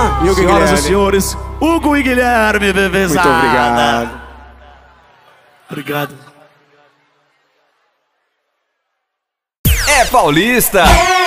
E o Senhoras Guilherme. e senhores, Hugo e Guilherme Bebezada. Muito obrigado. Obrigado. É paulista.